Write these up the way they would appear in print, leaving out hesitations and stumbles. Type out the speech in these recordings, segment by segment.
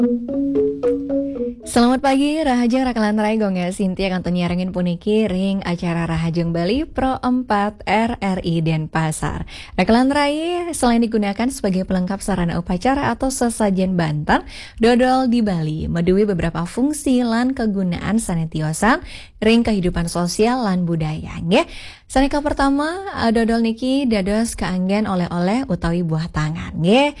Selamat pagi, Rahajeng Rakalan Rai Gongga Sintia kanton nyarengin puniki ring acara Rahajeng Bali Pro 4 RRI Denpasar. Rakalan Rai selain digunakan sebagai pelengkap sarana upacara atau sesajen Banten, dodol di Bali medui beberapa fungsi lan kegunaan sanetiosan ring kehidupan sosial lan budaya. Nggih. Saneka pertama, dodol niki dados kaanggen oleh-oleh utawi buah tangan. Nggih.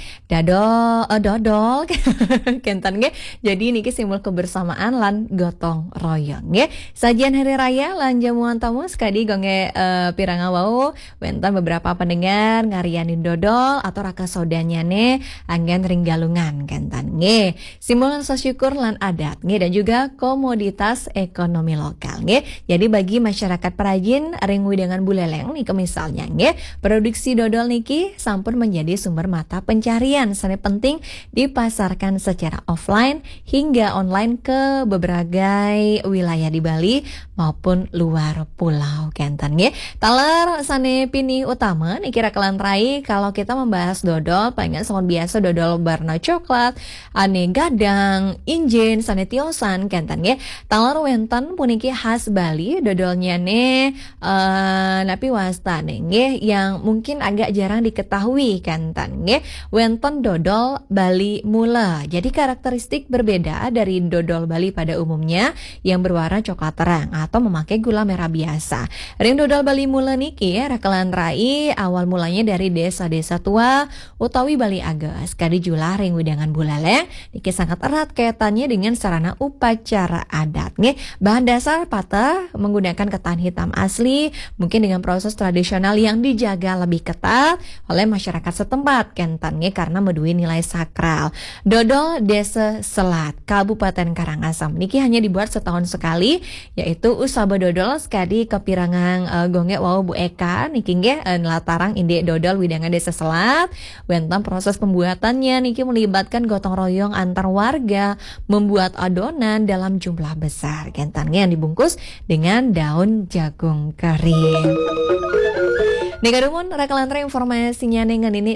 Dodol kenten nggih. Jadi niki simbol kebersamaan lan gotong royong nggih. Sajian hari raya lan jamuan tamu sekadi gongge piranga wau wenten beberapa pendengar ngarianin dodol atau raka sodanyane anggen ring galungan kenten nggih. Simbol rasa syukur lan adat nggih dan juga komoditas ekonomi lokal nggih. Jadi bagi masyarakat perajin ring dengan buleleng nih misalnya nggih, produksi dodol niki sampun menjadi sumber mata pencarian sane penting dipasarkan secara offline hingga online ke berbagai wilayah di Bali maupun luar pulau kenten nggih. Taler sane pini utama niki Rakalan Rai kalau kita membahas dodol palingan sangat biasa dodol warna coklat, ane gadang, injen, sane tiosan kenten nggih. Taler wenten puniki khas Bali dodolnya ne napi wastane nggih yang mungkin agak jarang diketahui kenten nggih. Wenten dodol Bali Mula. Jadi karakteristik berbeda dari dodol Bali pada umumnya yang berwarna coklat terang atau memakai gula merah biasa. Ring dodol Bali Mula niki Rakalan Rai awal mulanya dari desa-desa tua utawi Bali Ages. Kadi jula ring widangan buleleng niki sangat erat kaitannya dengan sarana upacara adat nggih. Bahan dasar patah menggunakan ketan hitam asli mungkin dengan proses tradisional yang dijaga lebih ketat oleh masyarakat setempat kentannya karena medui nilai sakral. Dodol Desa Selat Kabupaten Karangasem niki hanya dibuat setahun sekali yaitu usaba dodol sekadi kepirangan gonge wau Bu Eka niki nggih latarang inde dodol widangan Desa Selat. Wenten proses pembuatannya niki melibatkan gotong royong antar warga membuat adonan dalam jumlah besar kentannya yang dibungkus dengan daun jagung kering. Negarumun Rakalan Rai informasinya dengan ini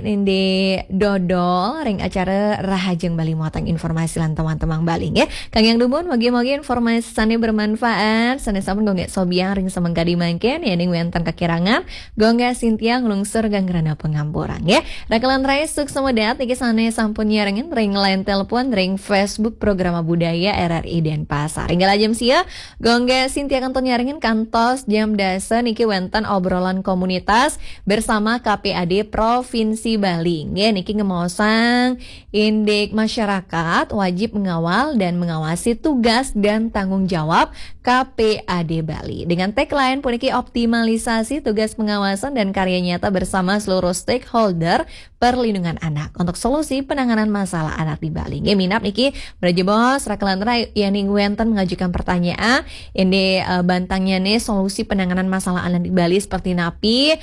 dodol ring acara Rahajeng Bali muatan informasi lan teman-teman Bali ya. Kang yang dumun mogi-mogi informasi sane bermanfaat sane sampun gongge sobiang ring semenggadi mangken ya ning wenten kekirangan gongge Sintia nglungsur ganggrana pengampuran ya. Rakalan Rai sukses semodat iki sane sampun nyarengin ring line telepon ring Facebook program budaya RRI Denpasar. Hingga jam sia gongge Sintia kanton nyarengin kantos jam dasa niki wenten obrolan komunitas bersama KPAD Provinsi Bali. Nggih niki ngemosang indek masyarakat wajib mengawal dan mengawasi tugas dan tanggung jawab KPAD Bali. Dengan tagline puniki optimalisasi tugas pengawasan dan karya nyata bersama seluruh stakeholder perlindungan anak untuk solusi penanganan masalah anak di Bali. Nggih minap niki Bos Rakalan Rai yani wenten mengajukan pertanyaan inde bantangnya nih solusi penanganan masalah anak di Bali seperti napi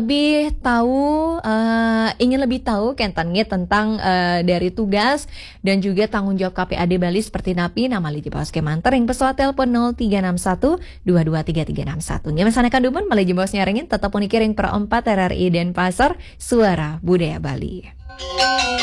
ingin lebih tahu kentannya tentang dari tugas dan juga tanggung jawab KPAD Bali seperti napi nama liji paus kemanter yang pesawat telepon 0361 223361 ngemesanakan dumun maliji bos nyaringin tetap unikiring per 4 RRI Denpasar suara budaya Bali.